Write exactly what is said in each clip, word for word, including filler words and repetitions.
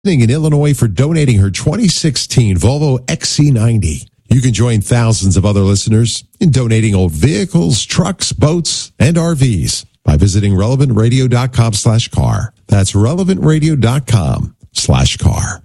in Illinois for donating her twenty sixteen Volvo X C ninety. You can join thousands of other listeners in donating old vehicles, trucks, boats, and R Vs by visiting relevant radio dot com slash car. That's relevant radio dot com slash car.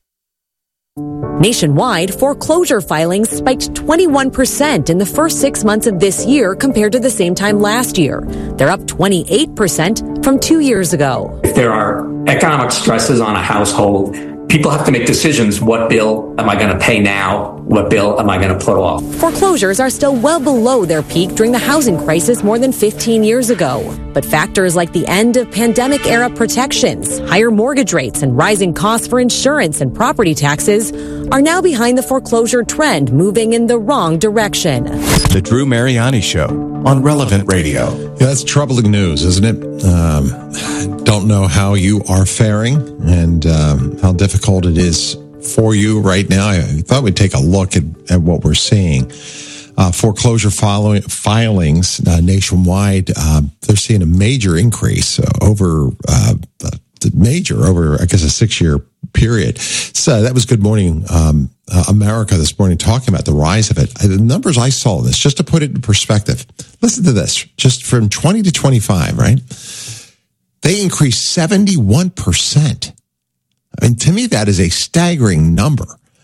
Nationwide, foreclosure filings spiked twenty-one percent in the first six months of this year compared to the same time last year. They're up twenty-eight percent from two years ago. If there are economic stresses on a household, people have to make decisions. What bill am I going to pay now? What bill am I going to put off? Foreclosures are still well below their peak during the housing crisis more than fifteen years ago. But factors like the end of pandemic-era protections, higher mortgage rates, and rising costs for insurance and property taxes are now behind the foreclosure trend moving in the wrong direction. The Drew Mariani Show on Relevant Radio. Yeah, that's troubling news, isn't it? Um, don't know how you are faring and um, how difficult it is for you right now. I thought we'd take a look at, at what we're seeing. Uh, foreclosure following, filings uh, nationwide, uh, they're seeing a major increase uh, over, uh, major, over, I guess, a six-year period. So that was Good Morning um, uh, America this morning talking about the rise of it. The numbers I saw in this, just to put it in perspective, listen to this, just from twenty to twenty-five, right? They increased seventy-one percent. I mean, to me, that is a staggering number.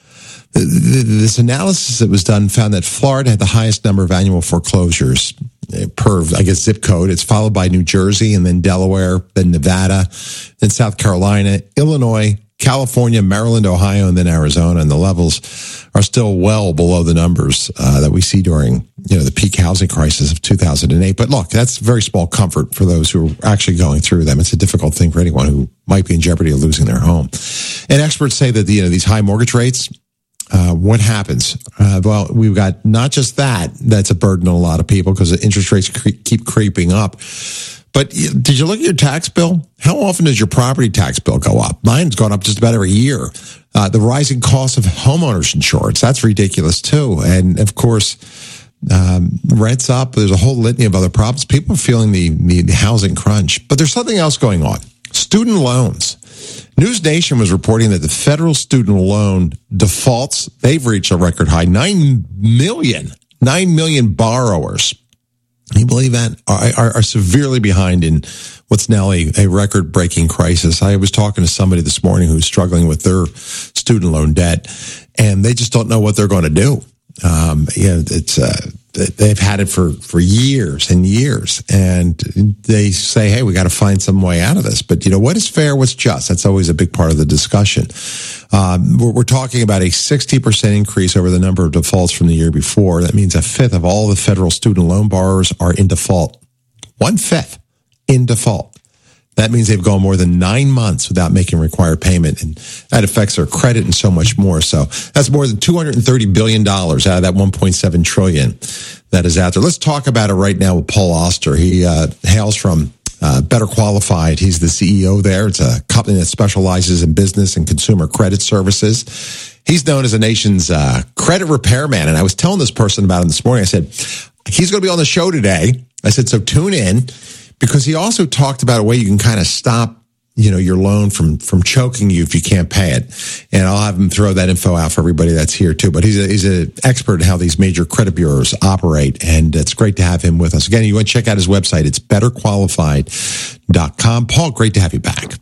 This analysis that was done found that Florida had the highest number of annual foreclosures per, I guess, zip code. It's followed by New Jersey and then Delaware, then Nevada, then South Carolina, Illinois, California, Maryland, Ohio, and then Arizona. And the levels are still well below the numbers uh, that we see during, you know, the peak housing crisis of two thousand eight. But look, that's very small comfort for those who are actually going through them. It's a difficult thing for anyone who might be in jeopardy of losing their home. And experts say that, you know, these high mortgage rates, Uh, what happens? Uh, well, we've got not just that, that's a burden on a lot of people because the interest rates cre- keep creeping up. But did you look at your tax bill? How often does your property tax bill go up? Mine's gone up just about every year. Uh, the rising cost of homeowners insurance, that's ridiculous too. And of course, um, rent's up. There's a whole litany of other problems. People are feeling the, the, the housing crunch. But there's something else going on. Student loans. News Nation was reporting that the federal student loan defaults, they've reached a record high, nine million, nine million borrowers. Can you believe that? Are, are, are severely behind in what's now a, a record-breaking crisis. I was talking to somebody this morning who's struggling with their student loan debt, and they just don't know what they're going to do. Um, you know, it's, uh, they've had it for, for years and years, and they say, hey, we got to find some way out of this. But, you know, what is fair, what's just? That's always a big part of the discussion. Um, we're, we're talking about a sixty percent increase over the number of defaults from the year before. That means a fifth of all the federal student loan borrowers are in default. One fifth in default. That means they've gone more than nine months without making required payment, and that affects their credit and so much more. So that's more than two hundred thirty billion dollars out of that one point seven trillion dollars that is out there. Let's talk about it right now with Paul Auster. He uh, hails from uh, Better Qualified. He's the C E O there. It's a company that specializes in business and consumer credit services. He's known as the nation's uh, credit repairman, and I was telling this person about him this morning. I said, he's going to be on the show today. I said, so tune in. Because he also talked about a way you can kind of stop, you know, your loan from, from choking you if you can't pay it. And I'll have him throw that info out for everybody that's here too. But he's a, he's an expert in how these major credit bureaus operate. And it's great to have him with us. Again, you want to check out his website. It's better qualified dot com. Paul, great to have you back.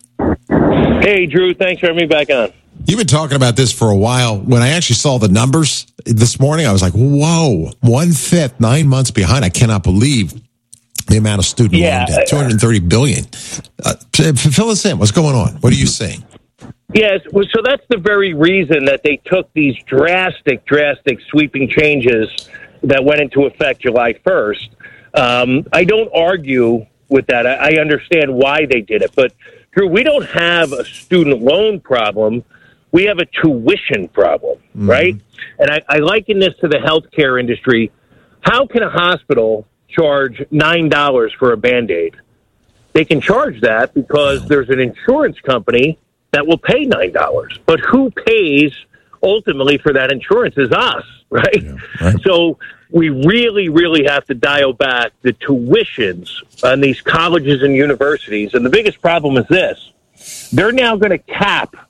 Hey, Drew. Thanks for having me back on. You've been talking about this for a while. When I actually saw the numbers this morning, I was like, whoa, one fifth, nine months behind. I cannot believe the amount of student yeah. loan debt, two hundred thirty billion dollars. Uh, fill us in. What's going on? What are you seeing? Yes, well, so that's the very reason that they took these drastic, drastic sweeping changes that went into effect July first. Um, I don't argue with that. I, I understand why they did it. But, Drew, we don't have a student loan problem. We have a tuition problem, mm-hmm. right? And I, I liken this to the healthcare industry. How can a hospital charge nine dollars for a Band-Aid? They can charge that because there's an insurance company that will pay nine dollars. But who pays ultimately for that insurance is us, right? Yeah, right? So we really, really have to dial back the tuitions on these colleges and universities. And the biggest problem is this. They're now going to cap